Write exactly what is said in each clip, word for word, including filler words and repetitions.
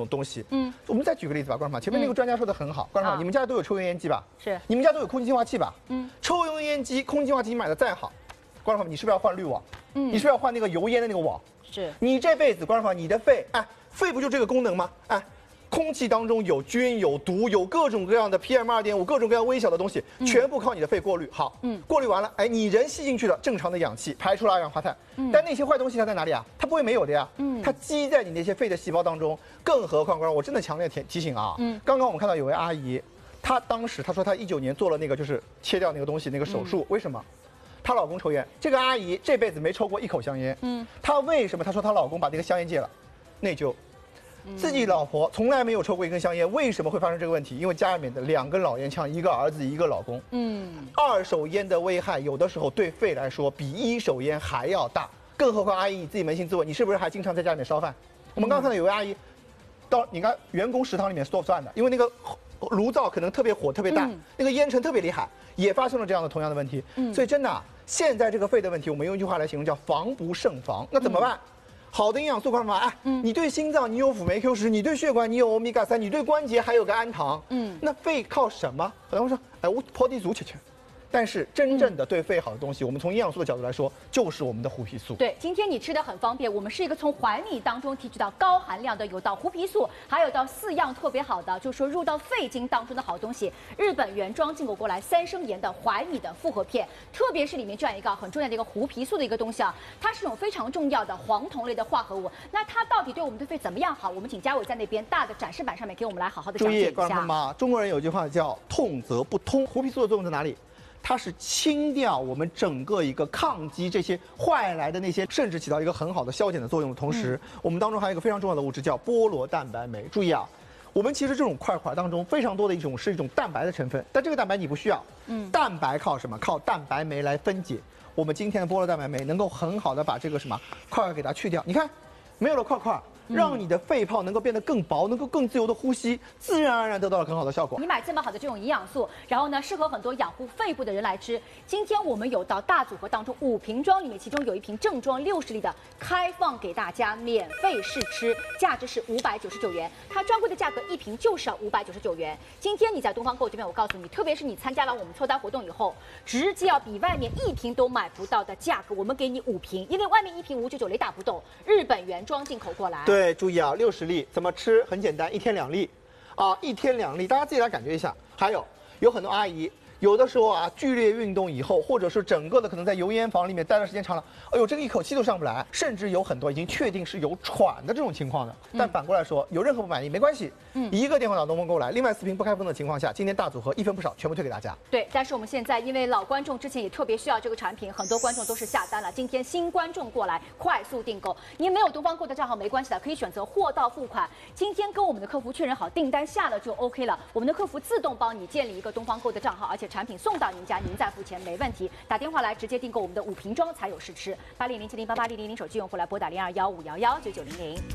种东西。嗯，我们再举个例子吧，观众朋友，前面那个专家说的很好，观众朋友，你们家都有抽油烟机吧？ 是。 你们家都有空气净化器吧？ 嗯。 抽油烟机、空气净化器你买的再好，观众朋友，你是不是要换滤网？嗯。你是不是要换那个油烟的那个网？ 是。你这辈子，观众朋友，你的肺，哎，肺不就这个功能吗？哎。空气当中有菌、有毒、有各种各样的 P M 二点五，各种各样微小的东西，嗯、全部靠你的肺过滤。好，嗯，过滤完了，哎，你人吸进去了正常的氧气，排出了二氧化碳。嗯，但那些坏东西它在哪里啊？它不会没有的呀。嗯，它积在你那些肺的细胞当中。更何况，观众，我真的强烈提提醒啊，嗯，刚刚我们看到有位阿姨，她当时她说她一九年做了那个就是切掉那个东西那个手术，嗯、为什么？她老公抽烟，这个阿姨这辈子没抽过一口香烟。嗯，她为什么？她说她老公把那个香烟戒了，内疚。自己老婆从来没有抽过一根香烟，为什么会发生这个问题？因为家里面的两根老烟枪，一个儿子，一个老公。嗯，二手烟的危害有的时候对肺来说比一手烟还要大，更何况阿姨你自己扪心自问，你是不是还经常在家里面烧饭？我们刚刚看到有位阿姨，到你看员工食堂里面做饭的，因为那个炉灶可能特别火特别大，嗯、那个烟尘特别厉害，也发生了这样的同样的问题。嗯，所以真的、啊，现在这个肺的问题，我们用一句话来形容叫防不胜防。那怎么办？嗯好的营养素观众朋友，哎，嗯，你对心脏你有辅酶 Q 十，你对血管你有欧米伽三，你对关节还有个氨糖，嗯，那肺靠什么？很多人说，哎，我泡地足吃吃。但是真正的对肺好的东西，我们从营养素的角度来说，就是我们的胡皮素。 对，今天你吃的很方便，我们是一个从怀米当中提取到高含量的，有到胡皮素，还有到四样特别好的，就是说入到肺经当中的好东西。日本原装进口过来三升盐的怀米的复合片，特别是里面这样一个很重要的一个胡皮素的一个东西啊，它是一种非常重要的黄酮类的化合物。那它到底对我们的肺怎么样好？我们请嘉伟在那边大的展示板上面给我们来好好的讲解一下。 注意，观众朋友们，中国人有句话叫“痛则不通”，胡皮素的作用在哪里？它是清掉我们整个一个抗击这些坏来的那些，甚至起到一个很好的消减的作用的同时，嗯、我们当中还有一个非常重要的物质叫菠萝蛋白酶。注意啊，我们其实这种块块当中非常多的一种是一种蛋白的成分，但这个蛋白你不需要。嗯，蛋白靠什么？靠蛋白酶来分解。我们今天的菠萝蛋白酶能够很好的把这个什么块块给它去掉。你看，没有了块块。让你的肺泡能够变得更薄，能够更自由的呼吸，自然而然得到了很好的效果。 你买这么好的这种营养素，然后呢，适合很多养护肺部的人来吃。今天我们有到大组合当中五瓶装里面，其中有一瓶正装六十粒的，开放给大家免费试吃，价值是五百九十九元。它专柜的价格一瓶就是要五百九十九元。今天你在东方购这边，我告诉你，特别是你参加完我们凑单活动以后，直接要比外面一瓶都买不到的价格，我们给你五瓶，因为外面一瓶五九九雷打不动，日本原装进口过来。 对，注意啊，六十粒怎么吃？很简单，一天两粒，啊，一天两粒，大家自己来感觉一下。还有，有很多阿姨，有的时候啊，剧烈运动以后，或者是整个的可能在油烟房里面待的时间长了，哎呦，这个一口气都上不来，甚至有很多已经确定是有喘的这种情况的。但反过来说，有任何不满意没关系，嗯，一个电话打东风购来，另外四瓶不开封的情况下，今天大组合一分不少，全部推给大家。 对，但是我们现在因为老观众之前也特别需要这个产品，很多观众都是下单了，今天新观众过来快速订购，您没有东方购的账号没关系的，可以选择货到付款。今天跟我们的客服确认好订单下了就 OK 了，我们的客服自动帮你建立一个东方购的账号，而且产品送到您家，您再付钱没问题。打电话来直接订购我们的五瓶装才有试吃，八零零七零八八零零零手机用户来拨打零二幺五幺幺九九零零。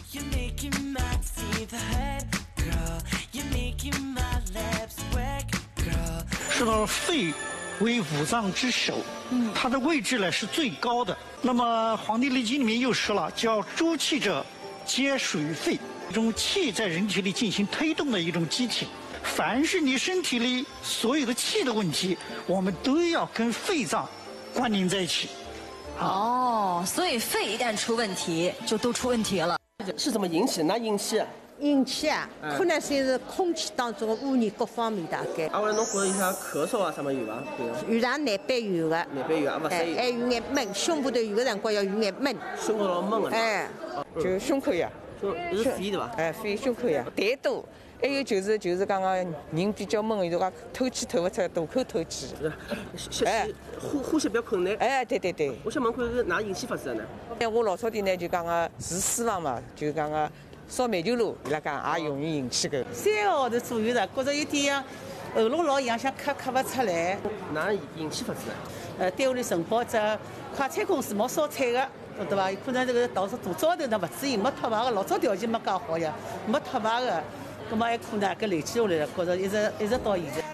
是呢，肺为五脏之首，嗯，它的位置呢是最高的。那么《黄帝内经》里面又说了，叫诸气者，皆属于肺。这种气在人体里进行推动的一种机体。凡是你身体里所有的气的问题，我们都要跟肺脏关联在一起。 哦，所以肺一旦出问题，就都出问题了。 是怎么引起的？哪引起？ 引起啊，嗯、可能是空气当中污染各方面大概。 啊，我侬觉着有啥咳嗽啊什么有伐？ 有上难办有的。 难办有啊，不适宜。还有眼闷，胸部头有的辰光要有眼闷。 胸口老闷的。 哎，就胸口呀。 胸是肺对伐？ 哎，肺胸口呀，痰多。还有就是就是刚刚人比较闷，有的透气透不出来，大口透气。 吸吸呼呼吸比较困难。 哎，对对对。 我想问看是哪引起发生的呢？ 哎，我老早点呢就讲个住书房嘛，就讲个烧煤球炉，伊拉讲也容易引起个。三个号头左右了，觉着有点像喉咙老痒，想咳咳不出来。 哪引起发生的？ 呃，单位里承包只快餐公司冇烧菜个。对吧？可能这个到时大早头呢不至于没脱牌个，老早条件没介好呀，没脱牌个，葛么还可能搿累积下来了，觉着一直一直到现在。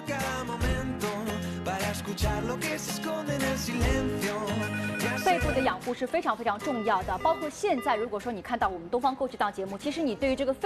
肺部的养护是非常非常重要的，包括现在如果说你看到我们东方购这档节目，其实你对于这个肺